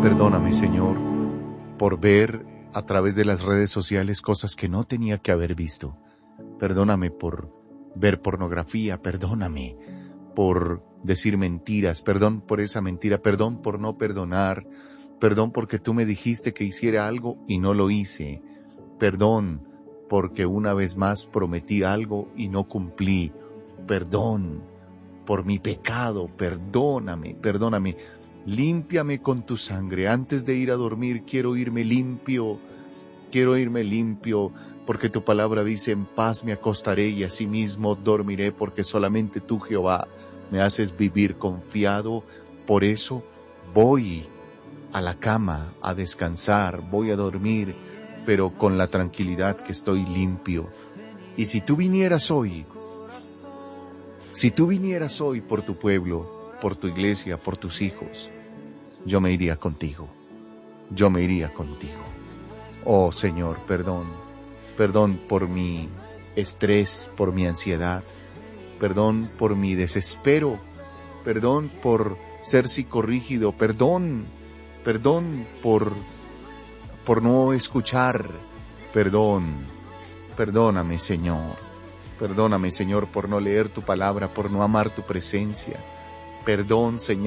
Perdóname, Señor, por ver a través de las redes sociales cosas que no tenía que haber visto. Perdóname por ver pornografía, perdóname por decir mentiras, perdón por esa mentira, perdón por no perdonar, perdón porque tú me dijiste que hiciera algo y no lo hice, perdón porque una vez más prometí algo y no cumplí, perdón por mi pecado, perdóname, perdóname. Límpiame con tu sangre. Antes de ir a dormir quiero irme limpio, porque tu palabra dice: en paz me acostaré y asimismo dormiré, porque solamente tú, Jehová, me haces vivir confiado. Por eso voy a la cama a descansar, voy a dormir, pero con la tranquilidad que estoy limpio. Y si tú vinieras hoy por tu pueblo, por tu iglesia, por tus hijos, yo me iría contigo. Oh Señor, perdón por mi estrés, por mi ansiedad, perdón por mi desespero, perdón por ser psicorrígido, perdón por no escuchar, perdóname Señor, por no leer tu palabra, por no amar tu presencia, perdón Señor.